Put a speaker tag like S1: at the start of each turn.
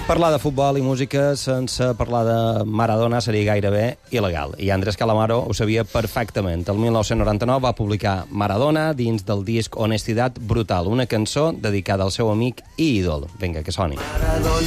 S1: Parlar de futbol i música sense parlar de Maradona seria gairebé il·legal. I Andrés Calamaro ho sabia perfectament. El 1999 va publicar Maradona dins del disc Honestidad Brutal, una cançó dedicada al seu amic i ídol. Vinga, que soni. Maradona.